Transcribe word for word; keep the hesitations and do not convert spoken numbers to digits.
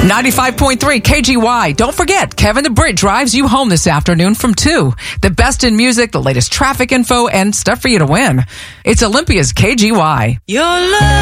ninety-five point three K G Y. Don't forget, Kevin the Brit drives you home this afternoon from two. The best in music, the latest traffic info, and stuff for you to win. It's Olympia's K G Y. Your love.